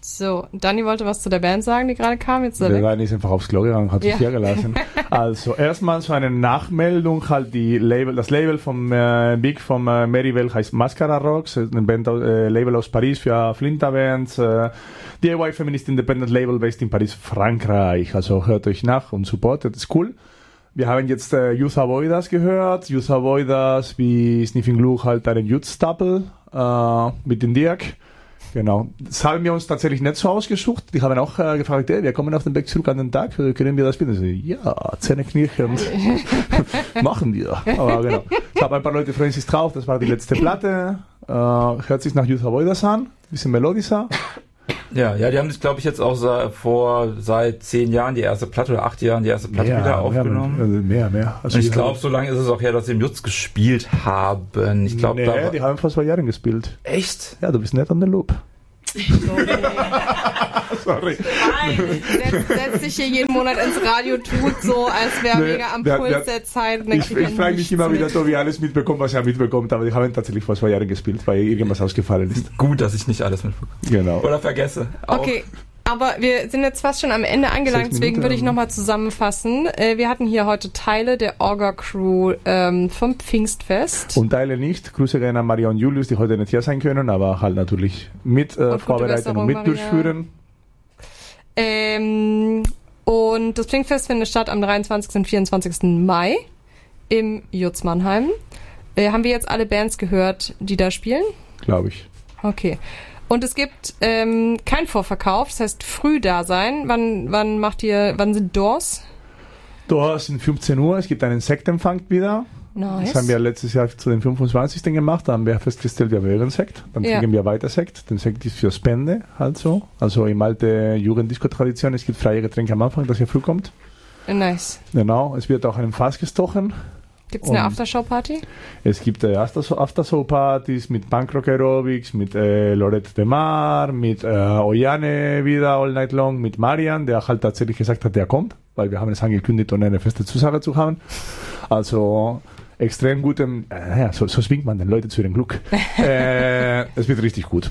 So, Dani wollte was zu der Band sagen, die gerade kam. Jetzt der Dani ist einfach aufs Klo gegangen, hat sich hier gelassen. Also erstmal so eine Nachmeldung, halt das Label vom Big vom Merivale heißt Mascara Rocks, ein Label aus Paris für Flinterbands, DIY Feminist Independent Label based in Paris, Frankreich. Also hört euch nach und supportet, das ist cool. Wir haben jetzt Youth Avoiders gehört. Youth Avoiders wie Sniffing Glue halt einen Youth-Stapel mit dem Dirk. Genau. Das haben wir uns tatsächlich nicht so ausgesucht. Die haben auch gefragt, wir kommen auf den Weg zurück an den Tag, können wir das bitte? So, ja, Zähne knirschend. Machen wir. Aber genau. Ich habe ein paar Leute freuen sich drauf, das war die letzte Platte. Hört sich nach Youth Avoiders an, bisschen melodischer. Ja, die haben sich, glaube ich, jetzt auch seit 10 Jahren die erste Platte oder 8 Jahren die erste Platte wieder aufgenommen. Mehr. Also ich glaube, so lange ist es auch her, dass sie im Jutz gespielt haben. Ich glaube, die haben vor 2 Jahren gespielt. Echt? Ja, du bist nicht an der Loop. Sorry. Nein, setzt sich hier jeden Monat ins Radio, tut so, als wäre mega am Puls der Zeit. Ich frage mich immer wieder, Tobi alles mitbekommt, was er mitbekommt, aber die haben tatsächlich vor 2 Jahren gespielt, weil irgendwas ausgefallen ist. Gut, dass ich nicht alles mitbekomme. Genau. Oder vergesse. Auch. Okay. Aber wir sind jetzt fast schon am Ende angelangt, deswegen würde ich nochmal zusammenfassen. Wir hatten hier heute Teile der Orga-Crew vom Pfingstfest. Und Teile nicht. Grüße gerne an Maria und Julius, die heute nicht hier sein können, aber halt natürlich mit vorbereiten und mit durchführen. Und das Pfingstfest findet statt am 23. und 24. Mai im Jutz Mannheim. Haben wir jetzt alle Bands gehört, die da spielen? Glaube ich. Okay. Und es gibt kein Vorverkauf, das heißt früh da sein. Wann sind Doors? Doors sind 15 Uhr, es gibt einen Sektempfang wieder. Nice. Das haben wir letztes Jahr zu den 25. gemacht, da haben wir festgestellt, wir wollen Sekt. Dann trinken wir weiter Sekt. Den Sekt ist für Spende halt so. Also im alte Jugenddisco-Tradition, es gibt freie Getränke am Anfang, dass ihr früh kommt. Nice. Genau, es wird auch ein Fass gestochen. Gibt es eine Aftershow-Party? Es gibt Aftershow-Partys mit Punkrock Aerobics, mit Lorette de Mar, mit Oyane wieder all night long, mit Marian, der halt tatsächlich gesagt hat, der kommt, weil wir haben es angekündigt, um eine feste Zusage zu haben. Also extrem gutem, so zwingt man den Leute zu ihrem Glück. Es wird richtig gut.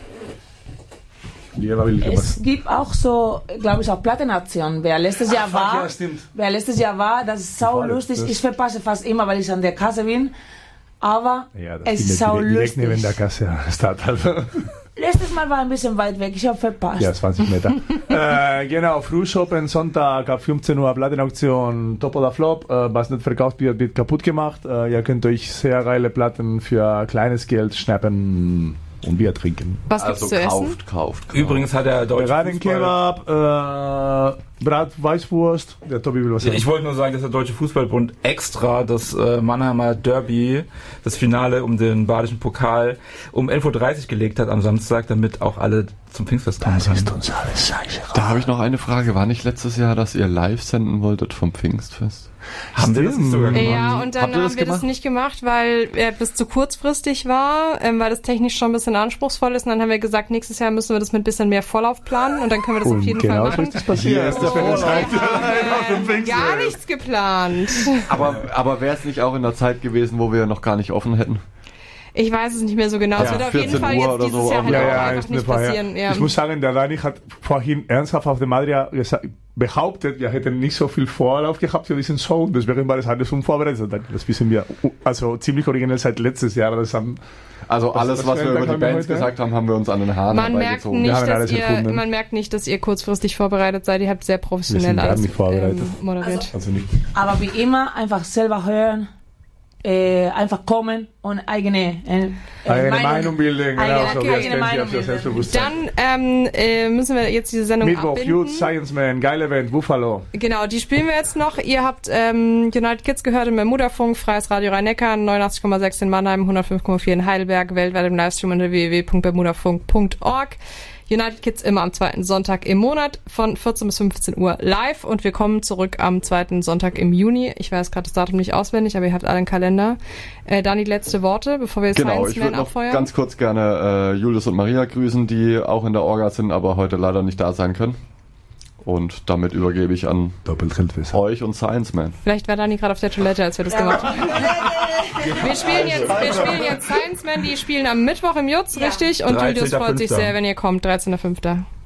Es gibt auch so, glaube ich, auch Plattenaktionen. Wer letztes Jahr war, das ist sau lustig. Ich verpasse fast immer, weil ich an der Kasse bin. Aber es ist sau lustig. Direkt neben der Kasse. Letztes Mal war ein bisschen weit weg, ich habe verpasst. Ja, 20 Meter. Genau, Frühshoppen, Sonntag ab 15 Uhr Plattenauktion, Top oder Flop. Was nicht verkauft wird, wird kaputt gemacht. Ihr könnt euch sehr geile Platten für kleines Geld schnappen. Und Bier trinken. Was gibt's zu essen? Kauft. Übrigens hat der deutsche Kebab, Brat, Weißwurst. Der Tobi will was sagen. Ich wollte nur sagen, dass der Deutsche Fußballbund extra das Mannheimer Derby, das Finale um den badischen Pokal, um 11.30 Uhr gelegt hat am Samstag, damit auch alle zum Pfingstfest kommen können. Das ist uns alles scheiße. Da habe ich noch eine Frage. War nicht letztes Jahr, dass ihr live senden wolltet vom Pfingstfest? Haben wir das nicht sogar gemacht? Ja, und dann haben wir das nicht gemacht, weil er bis zu kurzfristig war, weil das technisch schon ein bisschen anspruchsvoll ist. Und dann haben wir gesagt, nächstes Jahr müssen wir das mit ein bisschen mehr Vorlauf planen und dann können wir das auf jeden Fall machen. Genau so ist das passiert. Gar nichts geplant. Aber wäre es nicht auch in der Zeit gewesen, wo wir noch gar nicht offen hätten? Ich weiß es nicht mehr so genau. Es wird auf jeden Fall jetzt dieses Jahr halt auch einfach nicht passieren. Ja. Ich muss sagen, der Dani hat vorhin ernsthaft auf dem Adria behauptet, wir hätten nicht so viel Vorlauf gehabt für diesen Song, deswegen war das alles unvorbereitet. Das wissen wir, also ziemlich originell seit letztes Jahr. Was wir über die Bands gesagt haben, haben wir uns an den Haaren herbeigezogen. Man merkt nicht, dass ihr kurzfristig vorbereitet seid. Ihr habt sehr professionell alles moderiert. Also nicht. Aber wie immer, einfach selber hören. Einfach kommen und eigene Meinung bilden. Eigene Meinung bilden. Dann müssen wir jetzt diese Sendung Mittwoch, abbinden. Youth, Science Man, geile Band, Buffalo. Genau, die spielen wir jetzt noch. Ihr habt United Kids gehört im Bermudafunk, Freies Radio Rhein-Neckar, 89,6 in Mannheim, 105,4 in Heidelberg, weltweit im Livestream unter www.bermudafunk.org. United Kids immer am zweiten Sonntag im Monat von 14 bis 15 Uhr live und wir kommen zurück am zweiten Sonntag im Juni. Ich weiß gerade das Datum nicht auswendig, aber ihr habt alle einen Kalender. Dani, letzte Worte, bevor wir jetzt Science Man abfeuern. Ich würde noch ganz kurz gerne Julius und Maria grüßen, die auch in der Orga sind, aber heute leider nicht da sein können. Und damit übergebe ich an euch und Science Man. Vielleicht war Dani gerade auf der Toilette, als wir das gemacht haben. Wir spielen jetzt Science Man, die spielen am Mittwoch im Jutz, richtig? Und Julius freut sich sehr, wenn ihr kommt, 13.05.